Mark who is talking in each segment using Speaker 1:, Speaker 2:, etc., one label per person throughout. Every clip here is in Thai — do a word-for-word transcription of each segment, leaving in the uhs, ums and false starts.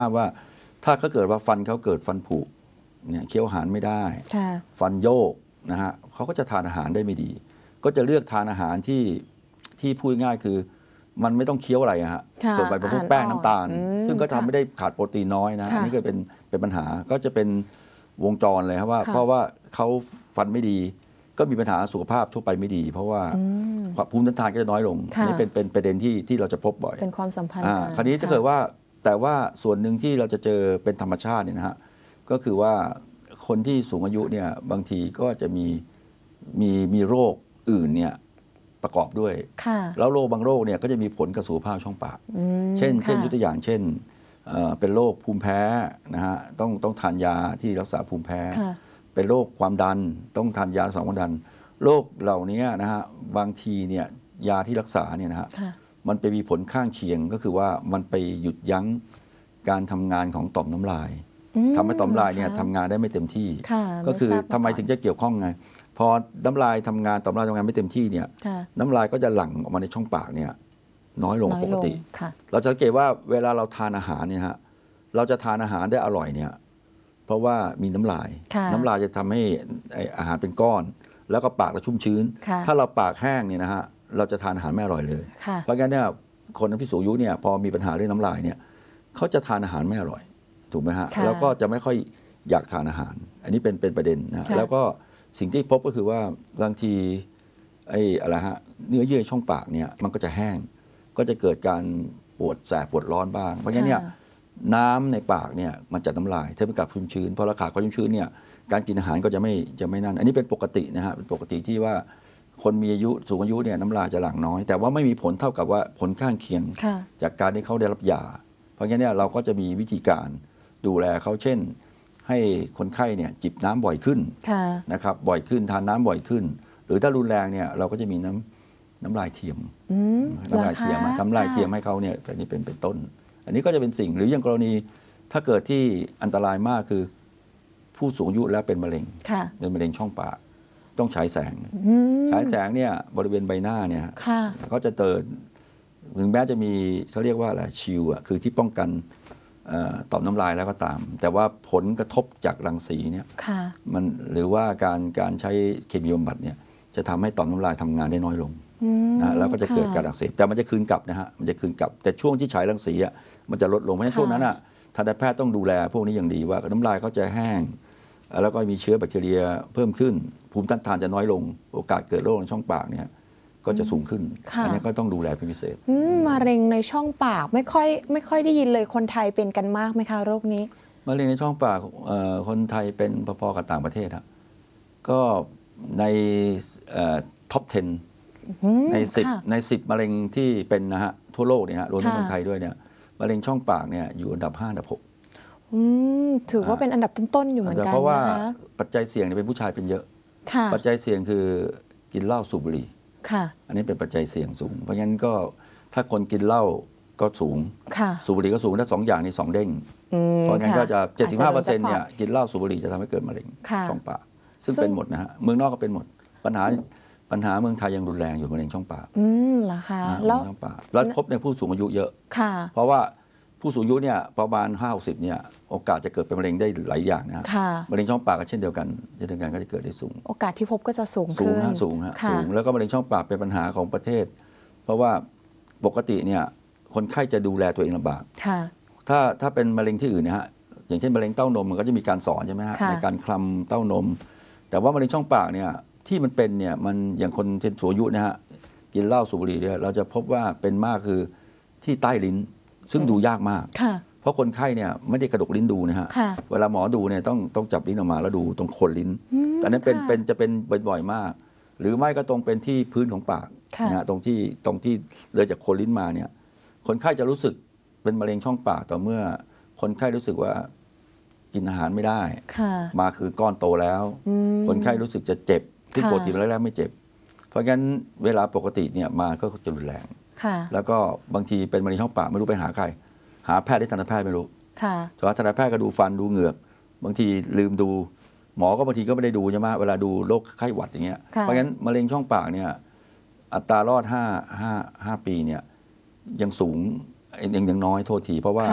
Speaker 1: ว่าถ้าเขาเกิดว่าฟันเขาเกิดฟันผุเนี่ยเคี้ยวอาหารไม่ได้ฟันโยกนะฮะเขาก็จะทานอาหารได้ไม่ดีก็จะเลือกทานอาหารที่ที่พูดง่ายคือมันไม่ต้องเคี้ยวอะไรฮะส่วนใหญ่เป็นพวกแป้งน้ำตาลซึ่งก็ทำไม่ได้ขาดโปรตีนน้อยนะอันนี้ก็เป็นเป็นปัญหาก็จะเป็นวงจรเลยครับว่าเพราะว่าเขาฟันไม่ดีก็มีปัญหาสุขภาพทั่วไปไม่ดีเพราะว่าภูมิต้านทานก็จะน้อยลงนี่เป็นเป็นประเด็นที่ที่เราจะพบบ่อย
Speaker 2: เป็นความสัมพันธ์
Speaker 1: คราวนี้ถ้าเกิดว่าแต่ว่าส่วนหนึ่งที่เราจะเจอเป็นธรรมชาติเนี่ยนะฮะก็คือว่าคนที่สูงอายุเนี่ยบางทีก็จะมีมีมีโรคอื่นเนี่ยประกอบด้วยแล้วโรคบางโรคเนี่ยก็จะมีผลกับสุขภาพช่องปากเช่นเช่นยกตัวอย่างเช่นเป็นโรคภูมิแพ้นะฮะต้องต้องทานยาที่รักษาภูมิแพ้เป็นโรคความดันต้องทานยาสองความดันโรคเหล่านี้นะฮะบางทีเนี่ยยาที่รักษาเนี่ยนะฮะมันไปมีผลข้างเคียงก็คือว่ามันไปหยุดยั้งการทำงานของต่อมน้ำลายทำให้ต่อมน้ำลายเนี่ยทำงานได้ไม่เต็มที่ก็คือทำไมถึงจะเกี่ยวข้องไงพอน้ำลายทำงานต่อมน้ำลายทำงานไม่เต็มที่เนี่ยน้ำลายก็จะหลั่งออกมาในช่องปากเนี่ยน้อยลงปกติเราจะสังเกตว่าเวลาเราทานอาหารเนี่ยฮะเราจะทานอาหารได้อร่อยเนี่ยเพราะว่ามีน้ำลายน้ำลายจะทำให้อาหารเป็นก้อนแล้วก็ปากเราชุ่มชื้นถ้าเราปากแห้งเนี่ยนะฮะเราจะทานอาหารไม่อร่อยเลยเพราะงั้นเนี่ยคนที่สูงอายุเนี่ยพอมีปัญหาเรื่องน้ำลายเนี่ยเขาจะทานอาหารไม่อร่อยถูกไหมฮะแล้วก็จะไม่ค่อยอยากทานอาหารอันนี้เป็นเป็นประเด็นนะแล้วก็สิ่งที่พบก็คือว่าบางทีไอ้อะไรฮะเนื้อเยื่อช่องปากเนี่ยมันก็จะแห้งก็จะเกิดการปวดแสบปวดร้อนบ้างเพราะฉะนั้นเนี่ยน้ำในปากเนี่ยมันจะน้ำลายเท่ากับชุ่มชื้นพอเราขาดความชุ่มชื้นเนี่ยการกินอาหารก็จะไม่จะไม่นั่นอันนี้เป็นปกตินะฮะเป็นปกติที่ว่าคนมีอายุสูงอายุเนี่ยน้ำลายจะหลั่งน้อยแต่ว่าไม่มีผลเท่ากับว่าผลข้างเคียงจากการที่เขาได้รับยาเพราะงั้นเนี่ยเราก็จะมีวิธีการดูแลเขาเช่นให้คนไข้เนี่ยจิบน้ำบ่อยขึ้นนะครับบ่อยขึ้นทานน้ำบ่อยขึ้นหรือถ้ารุนแรงเนี่ยเราก็จะมีน้ำน้ำลายเทียมน้ำลายเทียมน้ำลายเทียมให้เขาเนี่ยอันนี้เป็นเป็นต้นอันนี้ก็จะเป็นสิ่งหรืออย่างกรณีถ้าเกิดที่อันตรายมากคือผู้สูงอายุแล้วเป็นมะเร็งเป็นมะเร็งช่องปากต้องฉายแสงฉายแสงเนี่ยบริเวณใบหน้าเนี่ยก็จะเตินถึงแม้จะมีเขาเรียกว่าอะไรชิลอ่ะคือที่ป้องกันต่อมน้ำลายแล้วก็ตามแต่ว่าผลกระทบจากรังสีเนี่ยมันหรือว่าการการใช้เคมีบำบัดเนี่ยจะทำให้ต่อมน้ำลายทำงานได้น้อยลงนะแล้วก็จะเกิดการอักเสบแต่มันจะคืนกลับนะฮะมันจะคืนกลับแต่ช่วงที่ฉายรังสีอ่ะมันจะลดลงเพราะฉะนั้นช่วงนั้นอ่ะทันตแพทย์ต้องดูแลพวกนี้อย่างดีว่าน้ำลายเขาจะแห้งแล้วก็มีเชื้อแบคทีเรียเพิ่มขึ้นภูมิต้านทานจะน้อยลงโอกาสเกิดโรคในช่องปากเนี่ยก็จะสูงขึ้นอันนี้ก็ต้องดูแลเป็นพิเศษ
Speaker 2: มะเร็งในช่องปากไม่ค่อยไม่ค่อยได้ยินเลยคนไทยเป็นกันมากไหมคะโรคนี้
Speaker 1: มะเร็งในช่องปากคนไทยเป็นพอๆกับต่างประเทศครับก็ในท็อปสิบในสิบในสิบมะเร็งที่เป็นนะฮะทั่วโลกเนี่ยรวมทั้งคนไทยด้วยเนี่ยมะเร็งช่องปากเนี่ยอยู่อันดับห้าอันดับหก
Speaker 2: ถือว่าเป็นอันดับต้นๆอยู่เหมือนกัน
Speaker 1: เพราะว่าปัจจัยเสี่ยงเป็นผู้ชายเป็นเยอะปัจจัยเสี่ยงคือกินเหล้าสูบบุหรี่อันนี้เป็นปัจจัยเสี่ยงสูงเพราะงั้นก็ถ้าคนกินเหล้าก็สูงสูบบุหรี่ก็สูงถ้าสองอย่างนี้สองเด้งเพราะงั้นก็จะ เจ็ดสิบห้าเปอร์เซ็นต์ เนี่ยกินเหล้าสูบบุหรี่จะทำให้เกิดมะเร็งช่องปากซึ่งเป็นหมดนะฮะเมืองนอกก็เป็นหมดปัญหาปัญหาเมืองไทยยังรุนแรงอยู่มะเร็งช่องปาก
Speaker 2: อืมเหรอคะ
Speaker 1: แล้วแล้วพบในผู้สูงอายุเยอะเพราะว่าผู้สูงอายุเนี่ยประมาณห้าหกสิบเนี่ยโอกาสจะเกิดเป็นมะเร็งได้หลายอย่างนะฮะมะเร็งช่องปากก็เช่นเดียวกันเช่นเดียวกันก็จะเกิดได้สูง
Speaker 2: โอกาสที่พบก็จะสูง
Speaker 1: สูงฮะสูงฮะสูงแล้วก็มะเร็งช่องปากเป็นปัญหาของประเทศเพราะว่าปกติเนี่ยคนไข้จะดูแลตัวเองลำบากถ้าถ้าเป็นมะเร็งที่อื่นนะฮะอย่างเช่นมะเร็งเต้านมมันก็จะมีการสอนใช่ไหมฮะในการคลำเต้านมแต่ว่ามะเร็งช่องปากเนี่ยที่มันเป็นเนี่ยมันอย่างคนเช่นสูงอายุนะฮะกินเหล้าสูบบุหรี่เนี่ยเราจะพบว่าเป็นมากคือที่ใต้ลิ้นซึ่งดูยากมากเพราะคนไข้เนี่ยไม่ได้กระดกลิ้นดูนะฮะเวลาหมอดูเนี่ยต้องต้องจับลิ้นออกมาแล้วดูตรงโคนลิ้นอันนั้นเป็นเป็นจะเป็นบ่อยๆมากหรือไม่ก็ตรงเป็นที่พื้นของปากนะฮะตรงที่ตรงที่เลยจากโคนลิ้นมาเนี่ยคนไข้จะรู้สึกเป็นมะเร็งช่องปากต่อเมื่อคนไข้รู้สึกว่ากินอาหารไม่ได้มาคือก้อนโตแล้วคนไข้รู้สึกจะเจ็บที่ปกติแรกๆไม่เจ็บเพราะงั้นเวลาปกติเนี่ยมาก็จะรุนแรงแล้วก็บางทีเป็นมะเร็งช่องปากไม่รู้ไปหาใครหาแพทย์หรือทันตแพทย์ไม่รู้แต่ว่าทันตแพทย์ก็ดูฟันดูเหงือกบางทีลืมดูหมอก็บางทีก็ไม่ได้ดูใช่ไหมเวลาดูโรคไข้หวัดอย่างเงี้ยเพราะงั้นมะเร็งช่องปากเนี่ยอัตรารอดห้า ห้า ห้าปีเนี่ยยังสูงยังยังน้อยโทษทีเพราะว่า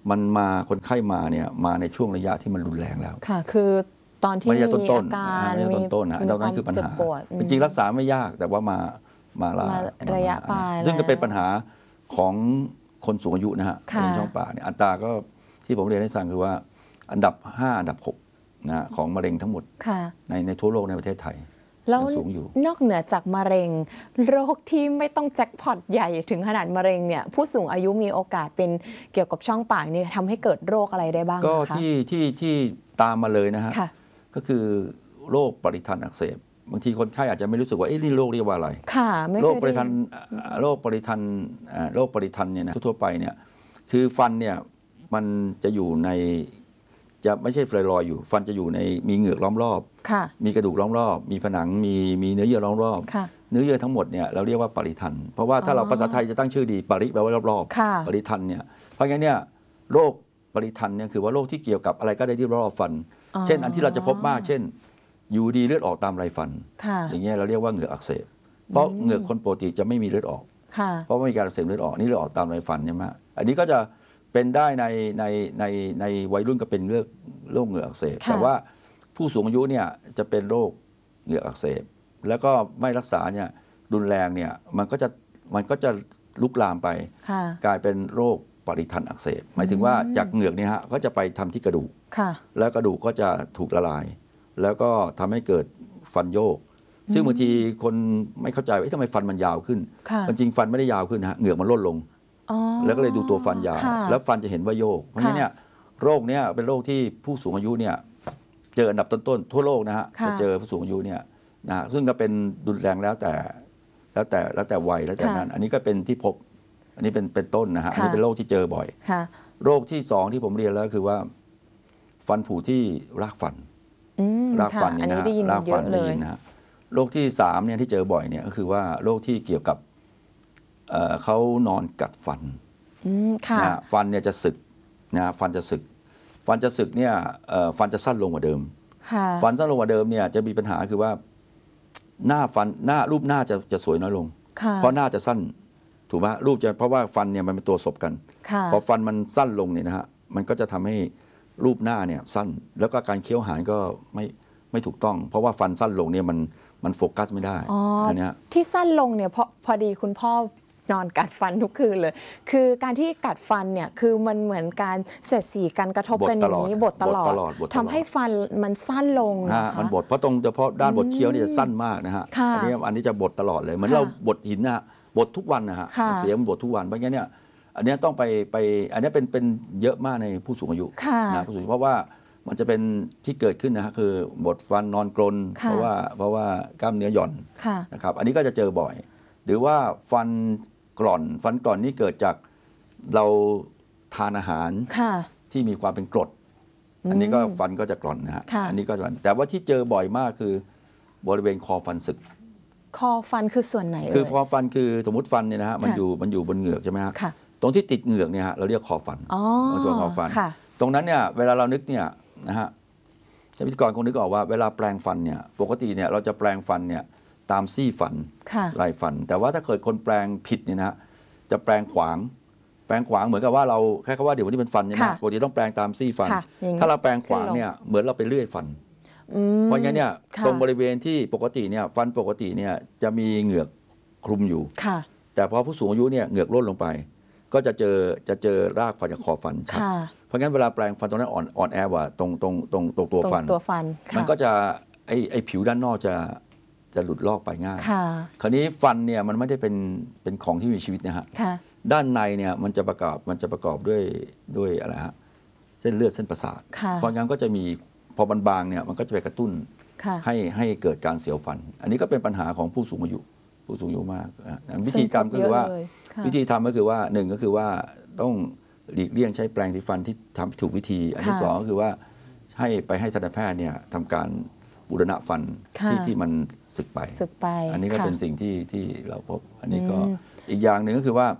Speaker 1: มันมาคนไข้มาเนี่ยมาในช่วงระยะที่มันรุนแรงแล้ว
Speaker 2: ค่ะคือตอนที่มีอาการ
Speaker 1: มีต้นๆนะตอนนั้นคือปัญหาจริงๆรักษาไม่ยากแต่ว่ามามา
Speaker 2: ระยะปลาย
Speaker 1: ซึ่งจะเป็นปัญหาของคนสูงอายุนะฮะในช่องปากเนี่ยอัตราก็ที่ผมเรียนให้ฟังคือว่าอันดับห้าอันดับหกนะของมะเร็งทั้งหมดในในทั่วโลกในประเทศไทย
Speaker 2: แล้วนอกเหนือจากมะเร็งโรคที่ไม่ต้องแจ็คพอตใหญ่ถึงขนาดมะเร็งเนี่ยผู้สูงอายุมีโอกาสเป็นเกี่ยวกับช่องปากนี่ทำให้เกิดโรคอะไรได้บ้างคะ
Speaker 1: ก็ที่ที่ที่ตามมาเลยนะฮะก็คือโรคปริทันอักเสบบางทีคนไข้อาจจะไม่รู้สึกว่าเอ๊ะนี่โรคเรียกว่าอะไรโรคปริทันโรคปริทันโรคปริทันเนี่ยนะทั่วไปเนี่ยคือฟันเนี่ยมันจะอยู่ในจะไม่ใช่ฟลอยลอยอยู่ฟันจะอยู่ในมีเหงือกล้อมรอบมีกระดูกล้อมรอบมีผนังมีมีเนื้อเยื่อล้อมรอบเนื้อเยื่อทั้งหมดเนี่ยเราเรียกว่าปริทันเพราะว่าถ้าเราภาษาไทยจะตั้งชื่อดีปริแปลว่ารอบๆปริทันเนี่ยเพราะงั้นเนี่ยโรคปริทันเนี่ยคือว่าโรคที่เกี่ยวกับอะไรก็ได้ที่รอบฟันเช่นอันที่เราจะพบมากเช่นอยู่ดีเลือดออกตามไรฟันอย่างเงี้ยเราเรียกว่าเหงือกอักเสบเพราะเหงือกคนปกติจะไม่มีเลือดออกเพราะว่ามีการอักเสบเลือดออกนี่เลือดออกตามไรฟันใช่ไหมอันนี้ก็จะเป็นได้ในในในในวัยรุ่นก็เป็นเรื่องโรคเหงือกอักเสบแต่ว่าผู้สูงอายุเนี่ยจะเป็นโรคเหงือกอักเสบแล้วก็ไม่รักษาเนี่ยรุนแรงเนี่ยมันก็จะมันก็จะลุกลามไปกลายเป็นโรคปริทันอักเสบหมายถึงว่าจากเหงือกเนี่ยฮะก็จะไปทำที่กระดูกแล้วกระดูกก็จะถูกละลายแล้วก็ทำให้เกิดฟันโยกซึ่งบางทีคนไม่เข้าใจว่าทำไมฟันมันยาวขึ้นจริงฟันไม่ได้ยาวขึ้นฮะเหงือกมันลดลงแล้วก็เลยดูตัวฟันยาวแล้วฟันจะเห็นว่าโยกเพราะฉะนั้นเนี่ยโรคเนี้ยเป็นโรคที่ผู้สูงอายุเนี่ยเจออันดับต้นๆทั่วโลกนะฮะจะเจอผู้สูงอายุเนี่ยนะซึ่งก็เป็นรุนแรงแล้วแต่แล้วแต่แล้วแต่วัยแล้วแต่นั้นอันนี้ก็เป็นที่พบอันนี้เป็นเป็นต้นนะฮะอันนี้เป็นโรคที่เจอบ่อยโรคที่สองที่ผมเรียนแล้วคือว่าฟันผุที่รากฟันรากฟันนี่นะรากฟันได้ยินนะฮะโรคที่สามเนี่ยที่เจอบ่อยเนี่ยก็คือว่าโรคที่เกี่ยวกับเขานอนกัดฟันนะฟันเนี่ยจะสึกนะฟันจะสึกฟันจะสึกเนี่ยฟันจะสั้นลงกว่าเดิมฟันสั้นลงกว่าเดิมเนี่ยจะมีปัญหาคือว่าหน้าฟันหน้ารูปหน้าจะจะสวยน้อยลงเพราะหน้าจะสั้นถูกไหมรูปจะเพราะว่าฟันเนี่ยมันเป็นตัวศพกันพอฟันมันสั้นลงเนี่ยนะฮะมันก็จะทำให้รูปหน้าเนี่ยสั้นแล้วก็การเคี้ยวอาหารก็ไม่ไม่ถูกต้องเพราะว่าฟันสั้นลงเนี่ยมันมันโฟกัสไม่ได้อันนี้
Speaker 2: ที่สั้นลงเนี่ยเพราะพอดีคุณพ่อนอนกัดฟันทุกคืนเลยคือการที่กัดฟันเนี่ยคือมันเหมือนการเสียดสีกันกระทบกันอย่างนี้บดตลอดทำให้ฟันมันสั้นลงนะคะ
Speaker 1: มันบดเพราะตรงเฉพาะด้านบดเคี้ยวเนี่ยจะสั้นมากนะฮะอันนี้อันนี้จะบดตลอดเลยเหมือนเราบดหินนะฮะบดทุกวันนะฮะเสียงบดทุกวันเพราะงั้นเนี่ยอันนี้ต้องไปไปอันนี้เป็นเป็นเยอะมากในผู้สูงอายุนะผู้สูงอายุเพราะว่ามันจะเป็นที่เกิดขึ้นนะฮะคือบดฟันนอนกรนเพราะว่าเพราะว่ากล้ามเนื้อหย่อนนะครับอันนี้ก็จะเจอบ่อยหรือว่าฟันกร่อนฟันกร่อนนี่เกิดจากเราทานอาหารที่มีความเป็นกรดอันนี้ก็ฟันก็จะกร่อนนะฮะอันนี้ก็จะแต่ว่าที่เจอบ่อยมากคือบริเวณคอฟันสึก
Speaker 2: คอฟันคือส่วนไหนเลย
Speaker 1: คือคอฟันคือสมมติฟันเนี่ยนะฮะมันอยู่มันอยู่บนเหงือกใช่ไหมฮะตรงที่ติดเหงือกเนี่ยฮะเราเรียกคอฟันส่วนคอฟันตรงนั้นเนี่ยเวลาเรานึกเนี่ยนะฮะพิธีกรคงนึกออกว่าเวลาแปลงฟันเนี่ยปกติเนี่ยเราจะแปลงฟันเนี่ยตามซี่ฟันลายฟันแต่ว่าถ้าเกิดคนแปลงผิดเนี่ยนะฮะจะแปลงขวางแปลงขวางเหมือนกับว่าเราแค่คำว่าเดี๋ยววันนี้เป็นฟันใช่ไหมปกติต้องแปลงตามซี่ฟันถ้าเราแปลงขวางเนี่ยเหมือนเราไปเลื่อยฟันเพราะงั้นเนี่ยตรงบริเวณที่ปกติเนี่ยฟันปกติเนี่ยจะมีเหงือกคลุมอยู่แต่พอผู้สูงอายุเนี่ยเหงือกล่นลงไปก็จะเจอจะเจอรากฟันจากคอฟันชัดเพราะงั้นเวลาแปลงฟันตรงนั้นอ่อนอ่อนแอกว่าตรงตรงตรงตรงตัวฟัน
Speaker 2: ตัวฟัน
Speaker 1: มันก็จะไอไอผิวด้านนอกจะจะหลุดลอกไปง่ายคราวนี้ฟันเนี่ยมันไม่ได้เป็นเป็นของที่มีชีวิตนะฮะด้านในเนี่ยมันจะประกอบมันจะประกอบด้วยด้วยอะไรฮะเส้นเลือดเส้นประสาทเพราะงั้นก็จะมีพอมันบางเนี่ยมันก็จะไปกระตุ้นให้ให้เกิดการเสียวฟันอันนี้ก็เป็นปัญหาของผู้สูงอายุผู้สูงอายุมากวิธีการก็คือว่าวิธีทำก็คือว่าหนึ่งก็คือว่าต้องหลีกเลี่ยงใช้แปรงสีฟันที่ทำถูกวิธีอันที่สองก็คือว่าให้ไปให้ทันตแพทย์เนี่ยทำการบูรณะฟันที่ที่มันสึกไปอันนี้ก็เป็นสิ่งที่ที่เราพบอันนี้ก็อีกอย่างหนึ่งก็คือว่า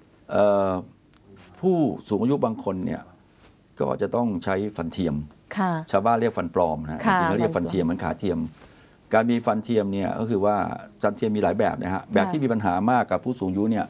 Speaker 1: ผู้สูงอายุบางคนเนี่ยก็จะต้องใช้ฟันเทียมชาวบ้านเรียกฟันปลอมนะจริงๆเขาเรียกฟันเทียมมันขาเทียมการมีฟันเทียมเนี่ยก็คือว่าฟันเทียมมีหลายแบบนะฮะแบบที่มีปัญหามากกับผู้สูงอายุเนี่ยค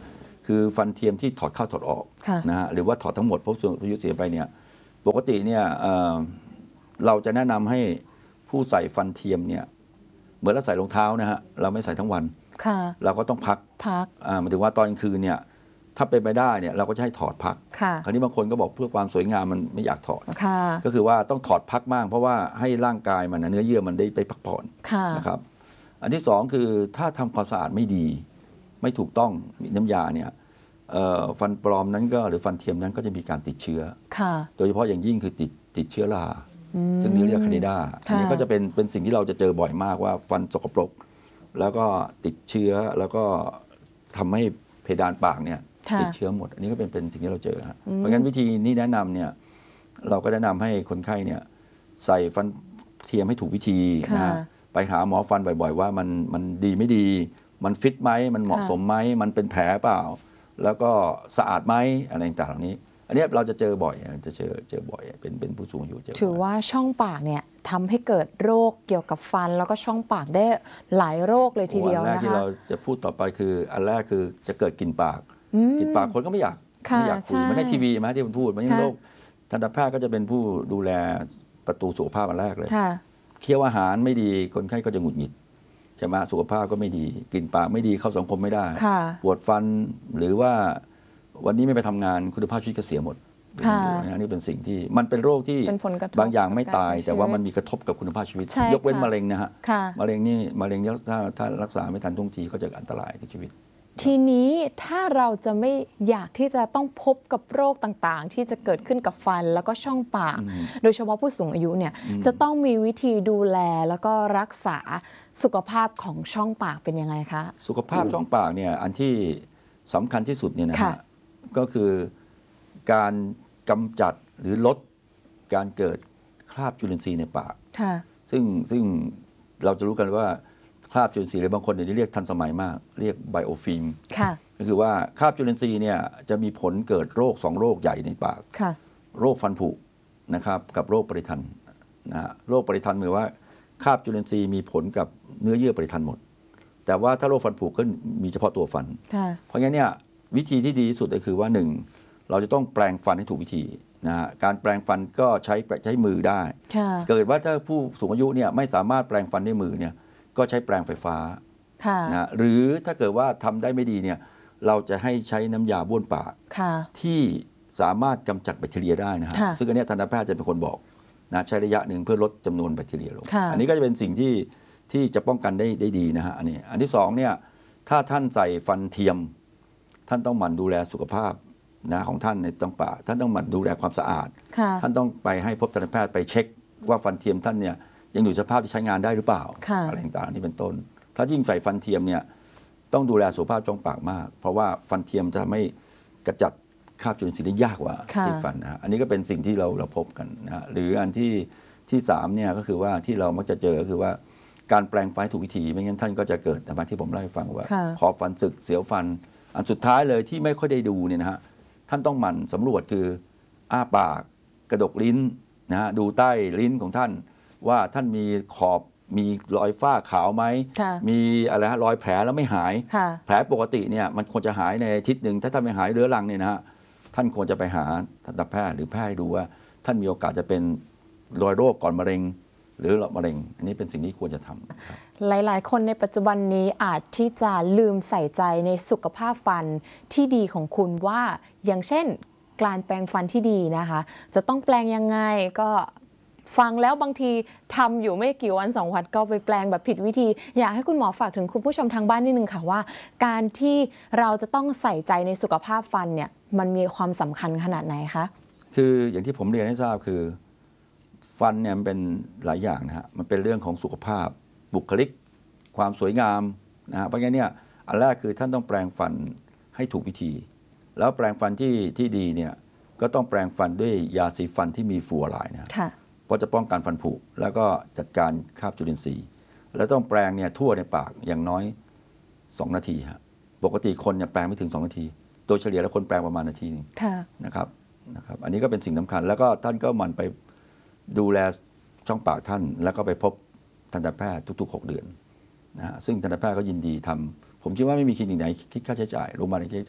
Speaker 1: คือฟันเทียมที่ถอดเข้าถอดออกนะฮะหรือว่าถอดทั้งหมดเพราะส่วนอายุเสียไปเนี่ยปกติเนี่ย เ, เราจะแนะนำให้ผู้ใส่ฟันเทียมเนี่ยเหมือนเราใส่รองเท้านะฮะเราไม่ใส่ทั้งวันเราก็ต้องพัก
Speaker 2: พัก
Speaker 1: หมายถึงว่าตอนกลางคืนเนี่ยถ้าเป็นไปได้เนี่ยเราก็จะให้ถอดพักคราวนี้บางคนก็บอกเพื่อความสวยงามมันไม่อยากถอดก็คือว่าต้องถอดพักบ้างเพราะว่าให้ร่างกายมันเนื้อเยื่อมันได้ไปพักผ่อนนะครับอันที่สองคือถ้าทำความสะอาดไม่ดีไม่ถูกต้องน้ำยาเนี่ยฟันปลอมนั้นก็หรือฟันเทียมนั้นก็จะมีการติดเชื้อโดยเฉพาะอย่างยิ่งคือติดติดเชื้อราซึ่งนี้เรียกคานิดาอันนี้ก็จะเป็นเป็นสิ่งที่เราจะเจอบ่อยมากว่าฟันสกปรกแล้วก็ติดเชื้อแล้วก็ทำให้เพดานปากเนี่ยติดเชื้อหมดอันนี้ก็เป็นเป็นสิ่งที่เราเจอฮะเพราะงั้นวิธีนี้แนะนำเนี่ยเราก็แนะนำให้คนไข้เนี่ยใส่ฟันเทียมให้ถูกวิธีนะไปหาหมอฟันบ่อยๆว่ามันมันดีไม่ดีมันฟิตไหมมันเหมาะสมไหมมันเป็นแผลเปล่าแล้วก็สะอาดไหมอะไรต่างๆเหล่านี้อันนี้เราจะเจอบ่อยจะเจอเจอบ่อยเป็นเป็นผู้สูงอายุเจอ
Speaker 2: ถือว่าช่องปากเนี่ยทำให้เกิดโรคเกี่ยวกับฟันแล้วก็ช่องปากได้หลายโรคเลยทีเดียวนะคะอันแรก
Speaker 1: ที่เราจะพูดต่อไปคืออันแรกคือจะเกิดกลิ่นปากกลิ่นปากคนก็ไม่อยากไม่อยากคุยไม่ได้ทีวีมาที่มันพูดมันยังโรคทันตแพทย์ก็จะเป็นผู้ดูแลประตูสุขภาพอันแรกเลยเคี้ยวอาหารไม่ดีคนไข้ก็จะหงุดหงิดใช่ไหมสุขภาพก็ไม่ดีกลิ่นปากไม่ดีเข้าสังคมไม่ได้ปวดฟันหรือว่าวันนี้ไม่ไปทำงานคุณภาพชีวิตก็เสียหมดอันนี้เป็นสิ่งที่มันเป็นโรคที่บางอย่างไม่ตายแต่ว่ามันมีกระทบกับคุณภาพชีวิตยกเว้นมะเร็งนะฮะมะเร็งนี่มะเร็งถ้าถ้ารักษาไม่ทันท่วงทีก็จะอันตรายต่อชีวิต
Speaker 2: ทีนี้ถ้าเราจะไม่อยากที่จะต้องพบกับโรคต่างๆที่จะเกิดขึ้นกับฟันแล้วก็ช่องปากโดยเฉพาะผู้สูงอายุเนี่ยจะต้องมีวิธีดูแลแล้วก็รักษาสุขภาพของช่องปากเป็นยังไงคะ
Speaker 1: สุขภาพช่องปากเนี่ยอันที่สำคัญที่สุดเนี่ยนะฮะก็คือการกำจัดหรือลดการเกิดคราบจุลินทรีย์ในปากซึ่งซึ่งเราจะรู้กันว่าคราบจุลินทรีย์หรือบางคนเนี่ยเรียกทันสมัยมากเรียกไบโอฟิล์มก็คือว่าคราบจุลินทรีย์เนี่ยจะมีผลเกิดโรคสองโรคใหญ่ในปากโรคฟันผุนะครับกับโรคปริทันนะฮะโรคปริทันหมายว่าคราบจุลินทรีย์มีผลกับเนื้อเยื่อปริทันหมดแต่ว่าถ้าโรคฟันผุก็มีเฉพาะตัวฟันเพราะงั้นเนี่ยวิธีที่ดีที่สุดก็คือว่าหนึ่งเราจะต้องแปลงฟันให้ถูกวิธีนะฮะการแปลงฟันก็ใช้ใช้มือได้เกิดว่าถ้าผู้สูงอายุเนี่ยไม่สามารถแปลงฟันด้วยมือเนี่ยก็ใช้แปรงไฟฟ้านะหรือถ้าเกิดว่าทำได้ไม่ดีเนี่ยเราจะให้ใช้น้ำยาบ้วนปากที่สามารถกำจัดแบคทีเรียได้นะฮะซึ่งอันนี้ทันตแพทย์จะเป็นคนบอกนะใช้ระยะหนึ่งเพื่อลดจำนวนแบคทีเรียลงอันนี้ก็จะเป็นสิ่งที่ที่จะป้องกันได้ได้ดีนะฮะอันนี้อันที่สองเนี่ยถ้าท่านใส่ฟันเทียมท่านต้องหมั่นดูแลสุขภาพนะของท่านในตรงปากท่านต้องหมั่นดูแลความสะอาดท่านต้องไปให้พบทันตแพทย์ไปเช็คว่าฟันเทียมท่านเนี่ยยังอยู่สภาพที่ใช้งานได้หรือเปล่าอะไรต่างๆนี่เป็นต้นถ้ายิ่งใส่ฟันเทียมเนี่ยต้องดูแลสุขภาพช่องปากมากเพราะว่าฟันเทียมจะทำให้กระจัดคราบจุลินทรีย์ได้ยากกว่าที่ฟันนะอันนี้ก็เป็นสิ่งที่เราเราพบกันนะหรืออันที่ที่สามเนี่ยก็คือว่าที่เรามักจะเจอก็คือว่าการแปลงฟันถูกวิธีไม่งั้นท่านก็จะเกิดแต่มาที่ผมเล่าให้ฟังว่าคอฟันสึกเสียวฟันอันสุดท้ายเลยที่ไม่ค่อยได้ดูเนี่ยนะฮะท่านต้องหมั่นสำรวจคืออ้าปากกระดกลิ้นนะฮะดูใต้ลิ้นของท่านว่าท่านมีขอบมีรอยฝ้าขาวไหมมีอะไรฮะรอยแผลแล้วไม่หายแผลปกติเนี่ยมันควรจะหายในอาทิตย์หนึ่งถ้าท่านไม่หายเรื้อรังเนี่ยนะฮะท่านควรจะไปหาทันตแพทย์หรือแพทย์ดูว่าท่านมีโอกาสจะเป็นรอยโรคก่อนมะเร็งหรือมะเร็งอันนี้เป็นสิ่งที่ควรจะท
Speaker 2: ำหลายๆคนในปัจจุบันนี้อาจที่จะลืมใส่ใจในสุขภาพฟันที่ดีของคุณว่าอย่างเช่นการแปรงฟันที่ดีนะคะจะต้องแปรงยังไงก็ฟังแล้วบางทีทำอยู่ไม่กี่วันสองวันก็ไปแปลงแบบผิดวิธีอยากให้คุณหมอฝากถึงคุณผู้ชมทางบ้านนิดนึงค่ะว่าการที่เราจะต้องใส่ใจในสุขภาพฟันเนี่ยมันมีความสำคัญขนาดไหนคะ
Speaker 1: คืออย่างที่ผมเรียนให้ทราบคือฟันเนี่ยมันเป็นหลายอย่างนะฮะมันเป็นเรื่องของสุขภาพบุคลิกความสวยงามนะฮะเพราะงั้นเนี่ยอันแรกคือท่านต้องแปลงฟันให้ถูกวิธีแล้วแปลงฟันที่ที่ดีเนี่ยก็ต้องแปลงฟันด้วยยาสีฟันที่มีฟลูออไรด์นะเพราะจะป้องกันฟันผุแล้วก็จัดการคราบจุลินทรีย์แล้วต้องแปรงเนี่ยทั่วในปากอย่างน้อยสองนาทีฮะปกติคนเนี่ยแปรงไม่ถึงสองนาทีโดยเฉลี่ยแล้วคนแปรงประมาณนาทีนึงนะครับนะครับอันนี้ก็เป็นสิ่งสำคัญแล้วก็ท่านก็หมั่นไปดูแลช่องปากท่านแล้วก็ไปพบทันตแพทย์ทุกๆหกเดือนนะฮะซึ่งทันตแพทย์ก็ยินดีทำผมคิดว่าไม่มีคลินิกไหนคิดค่าใช้จ่ายโรงพยาบาลไหนคิดค่าใช้จ่าย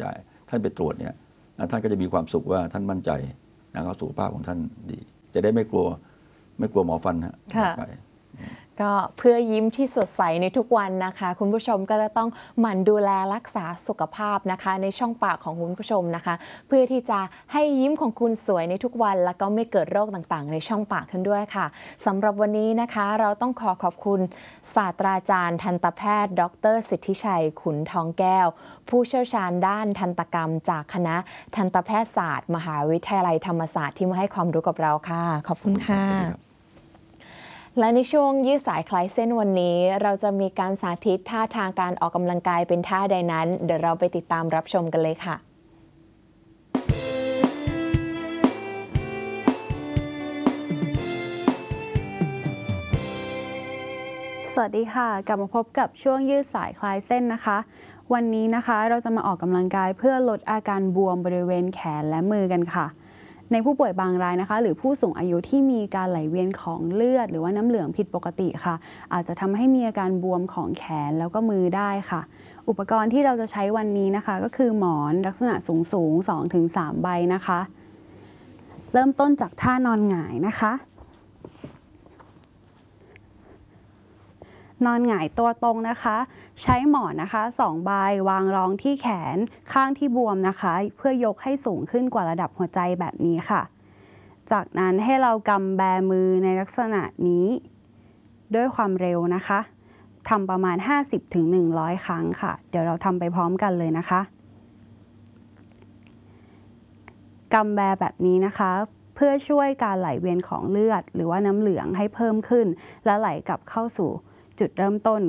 Speaker 1: ท่านไปตรวจเนี่ยท่านก็จะมีความสุขว่าท่านมั่นใจนะครับสุขภาพของท่านดีจะได้ไม่กลัวไม่กลัวหมอฟันฮะไป
Speaker 2: ก็เพื่อยิ้มที่สดใสในทุกวันนะคะคุณผู้ชมก็จะต้องหมั่นดูแลรักษาสุขภาพนะคะในช่องปากของคุณผู้ชมนะคะเพื่อที่จะให้ยิ้มของคุณสวยในทุกวันแล้วก็ไม่เกิดโรคต่างๆในช่องปากขึ้นด้วยค่ะสำหรับวันนี้นะคะเราต้องขอขอบคุณศาสตราจารย์ทันตแพทย์ดรสิทธิชัยขุนทองแก้วผู้เชี่ยวชาญด้านทันตกรรมจากคณะทันตแพทยศาสตร์มหาวิทยาลัยธรรมศาสตร์ที่มาให้ความรู้กับเราค่ะขอบคุณค่ะและในช่วงยืดสายคลายเส้นวันนี้เราจะมีการสาธิตท่าทางการออกกำลังกายเป็นท่าใดนั้นเดี๋ยวเราไปติดตามรับชมกันเลยค่ะ
Speaker 3: สวัสดีค่ะกลับมาพบกับช่วงยืดสายคลายเส้นนะคะวันนี้นะคะเราจะมาออกกำลังกายเพื่อลดอาการบวมบริเวณแขนและมือกันค่ะในผู้ป่วยบางรายนะคะหรือผู้สูงอายุที่มีการไหลเวียนของเลือดหรือว่าน้ำเหลืองผิดปกติค่ะอาจจะทำให้มีอาการบวมของแขนแล้วก็มือได้ค่ะอุปกรณ์ที่เราจะใช้วันนี้นะคะก็คือหมอนลักษณะสูงสูง สองถึงสาม ใบนะคะเริ่มต้นจากท่านอนหงายนะคะนอนหงายตัวตรงนะคะใช้หมอนนะคะสองใบวางรองที่แขนข้างที่บวมนะคะเพื่อยกให้สูงขึ้นกว่าระดับหัวใจแบบนี้ค่ะจากนั้นให้เรากำแบมือในลักษณะนี้ด้วยความเร็วนะคะทำประมาณ ห้าสิบถึงหนึ่งร้อย ครั้งค่ะเดี๋ยวเราทำไปพร้อมกันเลยนะคะกำแบแบบนี้นะคะเพื่อช่วยการไหลเวียนของเลือดหรือว่าน้ำเหลืองให้เพิ่มขึ้นและไหลกลับเข้าสู่จุดเริ่มต้น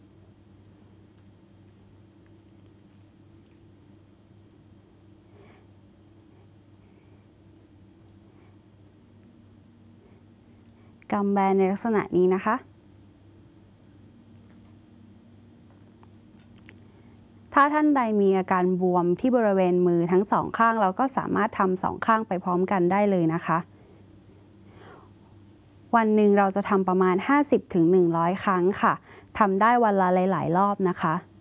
Speaker 3: กำแบในลักษณะนี้นะคะถ้าท่านใดมีอาการบวมที่บริเวณมือทั้งสองข้างเราก็สามารถทำสองข้างไปพร้อมกันได้เลยนะคะวันหนึ่งเราจะทำประมาณ ห้าสิบถึงหนึ่งร้อย ครั้งค่ะทำได้วันละหลายๆรอบนะคะ